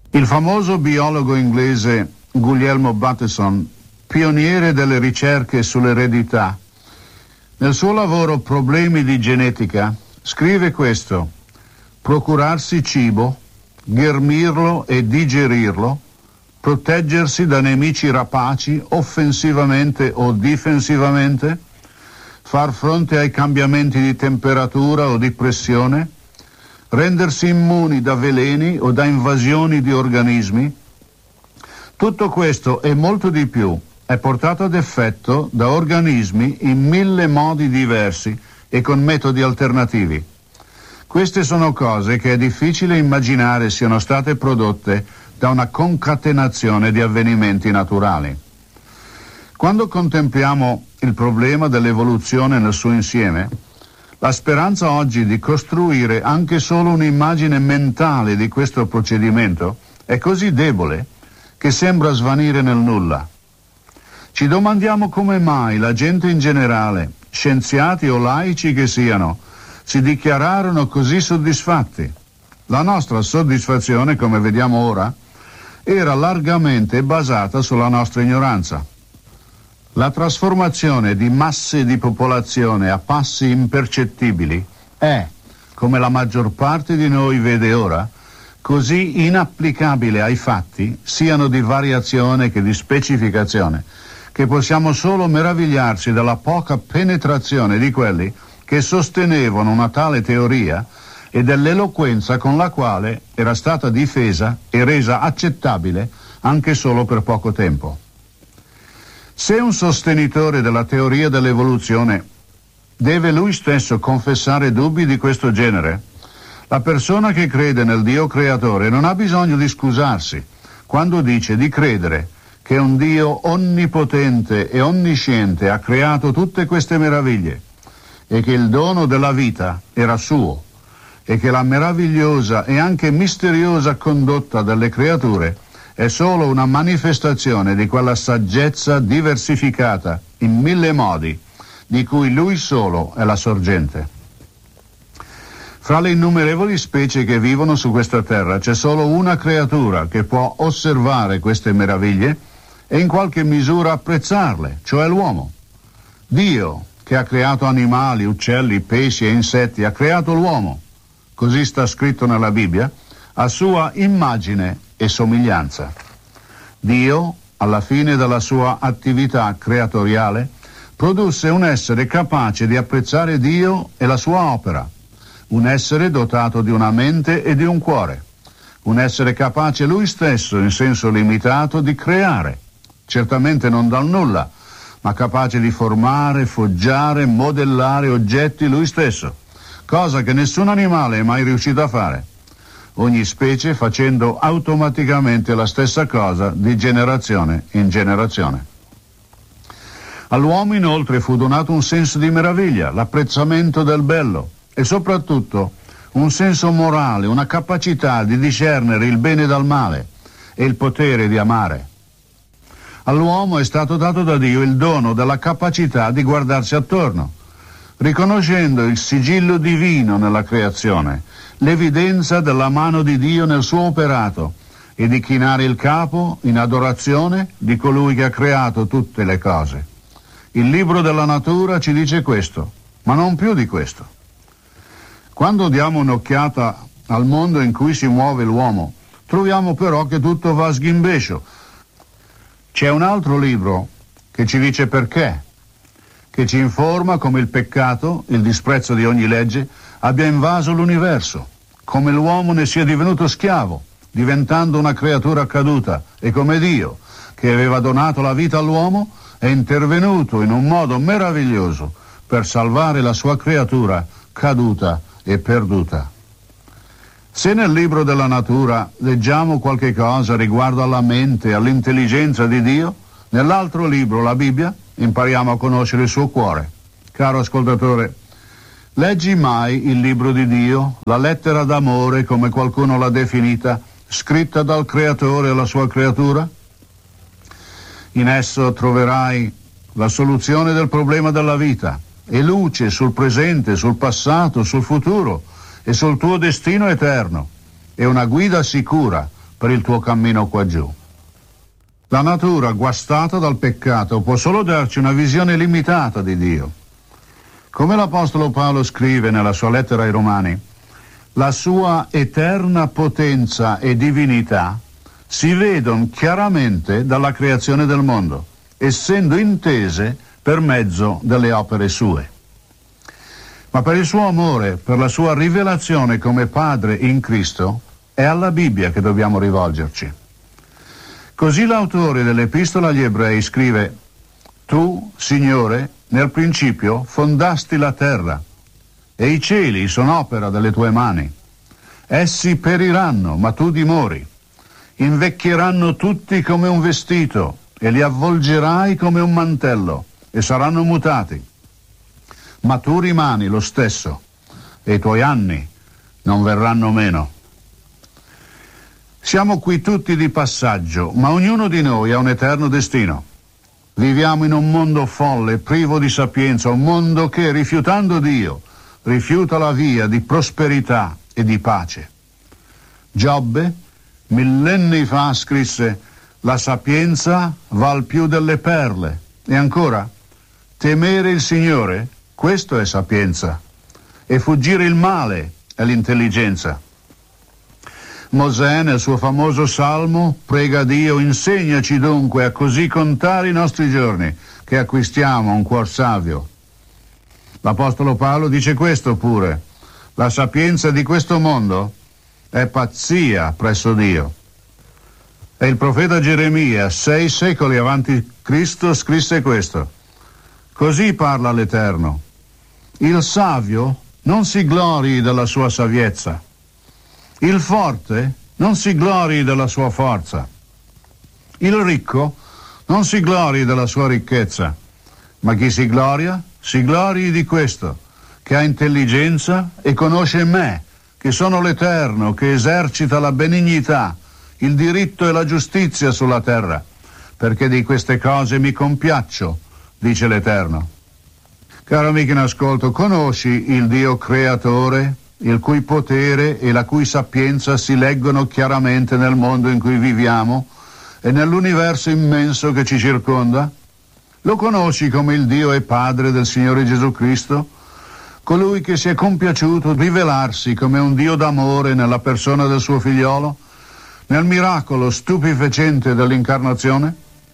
Il famoso biologo inglese Guglielmo Bateson, pioniere delle ricerche sull'eredità, nel suo lavoro Problemi di genetica scrive questo: procurarsi cibo, ghermirlo e digerirlo, proteggersi da nemici rapaci offensivamente o difensivamente, far fronte ai cambiamenti di temperatura o di pressione, rendersi immuni da veleni o da invasioni di organismi. Tutto questo e molto di più è portato ad effetto da organismi in 1000 modi diversi e con metodi alternativi. Queste sono cose che è difficile immaginare siano state prodotte da una concatenazione di avvenimenti naturali. Quando contempliamo il problema dell'evoluzione nel suo insieme, la speranza oggi di costruire anche solo un'immagine mentale di questo procedimento è così debole che sembra svanire nel nulla. Ci domandiamo come mai la gente in generale, scienziati o laici che siano, si dichiararono così soddisfatti. La nostra soddisfazione, come vediamo ora, era largamente basata sulla nostra ignoranza. La trasformazione di masse di popolazione a passi impercettibili è, come la maggior parte di noi vede ora, così inapplicabile ai fatti, siano di variazione che di specificazione, che possiamo solo meravigliarci della poca penetrazione di quelli che sostenevano una tale teoria e dell'eloquenza con la quale era stata difesa e resa accettabile anche solo per poco tempo. Se un sostenitore della teoria dell'evoluzione deve lui stesso confessare dubbi di questo genere, la persona che crede nel Dio creatore non ha bisogno di scusarsi quando dice di credere che un Dio onnipotente e onnisciente ha creato tutte queste meraviglie e che il dono della vita era suo e che la meravigliosa e anche misteriosa condotta delle creature è solo una manifestazione di quella saggezza diversificata in 1000 modi di cui lui solo è la sorgente. Fra le innumerevoli specie che vivono su questa terra c'è solo una creatura che può osservare queste meraviglie e in qualche misura apprezzarle, cioè l'uomo. Dio, che ha creato animali, uccelli, pesci e insetti, ha creato l'uomo, così sta scritto nella Bibbia, a sua immagine e somiglianza. Dio, alla fine della sua attività creatoriale, produsse un essere capace di apprezzare Dio e la sua opera, un essere dotato di una mente e di un cuore, un essere capace lui stesso, in senso limitato, di creare, certamente non dal nulla, ma capace di formare, foggiare, modellare oggetti lui stesso, cosa che nessun animale è mai riuscito a fare. Ogni specie facendo automaticamente la stessa cosa di generazione in generazione. All'uomo inoltre fu donato un senso di meraviglia, l'apprezzamento del bello e soprattutto un senso morale, una capacità di discernere il bene dal male e il potere di amare. All'uomo è stato dato da Dio il dono della capacità di guardarsi attorno, riconoscendo il sigillo divino nella creazione, l'evidenza della mano di Dio nel suo operato e di chinare il capo in adorazione di colui che ha creato tutte le cose. Il libro della natura ci dice questo, ma non più di questo. Quando diamo un'occhiata al mondo in cui si muove l'uomo, troviamo però che tutto va a sghimbescio. C'è un altro libro che ci dice perché, che ci informa come il peccato, il disprezzo di ogni legge, abbia invaso l'universo, come l'uomo ne sia divenuto schiavo, diventando una creatura caduta, e come Dio, che aveva donato la vita all'uomo, è intervenuto in un modo meraviglioso per salvare la sua creatura caduta e perduta. Se nel libro della natura leggiamo qualche cosa riguardo alla mente e all'intelligenza di Dio, nell'altro libro, la Bibbia, impariamo a conoscere il suo cuore. Caro ascoltatore, leggi mai il libro di Dio, la lettera d'amore, come qualcuno l'ha definita, scritta dal Creatore alla sua creatura? In esso troverai la soluzione del problema della vita e luce sul presente, sul passato, sul futuro e sul tuo destino eterno, e una guida sicura per il tuo cammino qua giù. La natura guastata dal peccato può solo darci una visione limitata di Dio. Come l'Apostolo Paolo scrive nella sua lettera ai Romani, la sua eterna potenza e divinità si vedono chiaramente dalla creazione del mondo, essendo intese per mezzo delle opere sue. Ma per il suo amore, per la sua rivelazione come Padre in Cristo, è alla Bibbia che dobbiamo rivolgerci. Così l'autore dell'Epistola agli Ebrei scrive: Tu, Signore, nel principio fondasti la terra, e i cieli sono opera delle tue mani. Essi periranno, ma tu dimori. Invecchieranno tutti come un vestito, e li avvolgerai come un mantello, e saranno mutati. Ma tu rimani lo stesso, e i tuoi anni non verranno meno. Siamo qui tutti di passaggio, ma ognuno di noi ha un eterno destino. Viviamo in un mondo folle, privo di sapienza, un mondo che, rifiutando Dio, rifiuta la via di prosperità e di pace. Giobbe, millenni fa, scrisse: la sapienza val più delle perle. E ancora, temere il Signore, questo è sapienza, e fuggire il male è l'intelligenza. Mosè, nel suo famoso salmo, prega Dio: insegnaci dunque a così contare i nostri giorni, che acquistiamo un cuor savio. L'Apostolo Paolo dice questo pure: la sapienza di questo mondo è pazzia presso Dio. E il profeta Geremia, 6 secoli avanti Cristo, scrisse questo: così parla l'Eterno, il savio non si glorii della sua saviezza, il forte non si glorii della sua forza, il ricco non si glorii della sua ricchezza, ma chi si glorii di questo, che ha intelligenza e conosce me, che sono l'Eterno, che esercita la benignità, il diritto e la giustizia sulla terra, perché di queste cose mi compiaccio, dice l'Eterno. Caro amico in ascolto, conosci il Dio creatore, il cui potere e la cui sapienza si leggono chiaramente nel mondo in cui viviamo e nell'universo immenso che ci circonda? Lo conosci come il Dio e Padre del Signore Gesù Cristo? Colui che si è compiaciuto rivelarsi come un Dio d'amore nella persona del suo figliolo, nel miracolo stupefacente dell'incarnazione?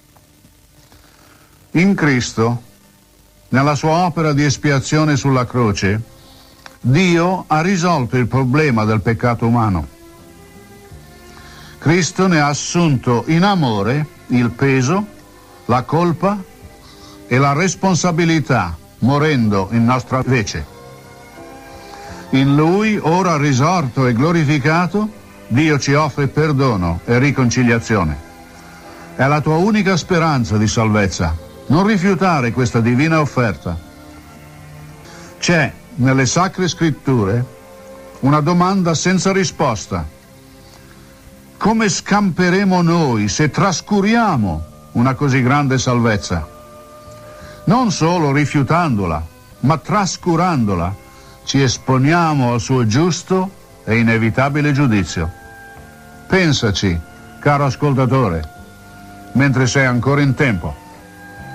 In Cristo, nella sua opera di espiazione sulla croce, Dio ha risolto il problema del peccato umano. Cristo ne ha assunto in amore il peso, la colpa e la responsabilità, morendo in nostra vece. In Lui, ora risorto e glorificato, Dio ci offre perdono e riconciliazione. È la tua unica speranza di salvezza. Non rifiutare questa divina offerta. C'è nelle Sacre Scritture una domanda senza risposta. Come scamperemo noi se trascuriamo una così grande salvezza? Non solo rifiutandola, ma trascurandola, ci esponiamo al suo giusto e inevitabile giudizio. Pensaci, caro ascoltatore, mentre sei ancora in tempo.